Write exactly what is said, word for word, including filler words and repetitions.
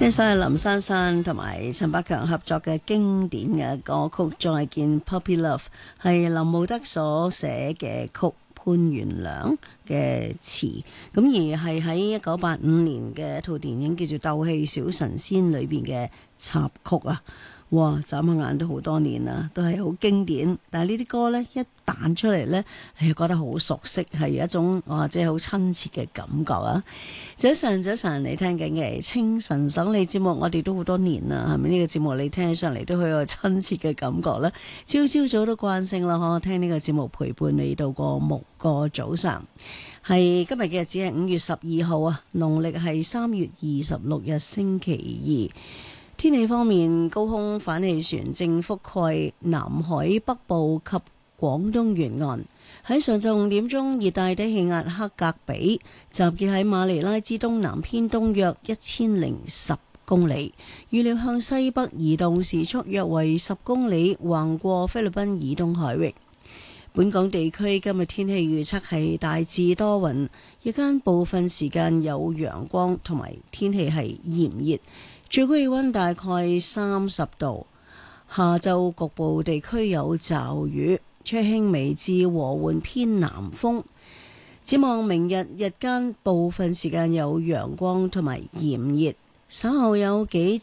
呢首係林珊珊同埋陳百強合作嘅經典嘅歌曲《再見 Puppy Love》，係林慕德所寫嘅曲，潘元良嘅詞，咁而係喺一九八五年嘅一套電影叫做《鬥氣小神仙》裏邊嘅插曲啊！哇，眨下眼都好多年啦，都係好經典。但係呢啲歌呢，一彈出嚟呢，係覺得好熟悉，係有一種或者好親切嘅感覺啊！早晨，早晨，你聽緊嘅清晨省理節目，我哋都好多年啦，係咪呢個節目你聽起上嚟都好有親切嘅感覺呢？朝朝早都慣性啦，可聽呢個節目陪伴你到過無個早上。係今日嘅日子係五月十二號啊，農曆係三月二十六日星期二。天氣方面，高空反氣旋正覆蓋南海北部及廣東沿岸。喺上晝五點鐘，熱帶低氣壓克格比集結喺馬尼拉之東南偏東約一千零十公里，預料向西北移動，時速約為十公里，橫過菲律賓以東海域。本港地區今日天氣預測係大致多雲，日間部分時間有陽光，同埋天氣係炎熱。最高氣溫大概三十度，下晝局部地區有驟雨，吹輕微至和緩偏南風。展望明日日間部分時間有陽光同埋炎熱，稍後有幾